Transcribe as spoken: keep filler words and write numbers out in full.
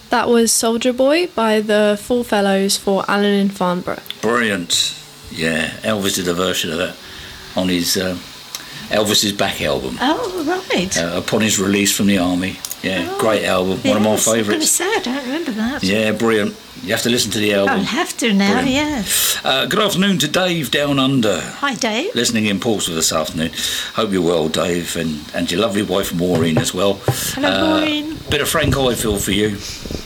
That was Soldier Boy by the Four Fellows for Alan in Farnborough. Brilliant. Yeah, Elvis did a version of that on his uh, Elvis's Back album. Oh, right. Uh, upon his release from the army. Yeah, oh, great album. Yes, one of my I was going to favourites. say, I don't remember that. Yeah, brilliant. You have to listen to the album. I'll have to now, Brilliant. yes. Uh, good afternoon to Dave down under. Hi, Dave. Listening in Portsmouth this afternoon. Hope you're well, Dave, and, and your lovely wife Maureen as well. Hello, uh, Maureen. Bit of Frank Ifield for you.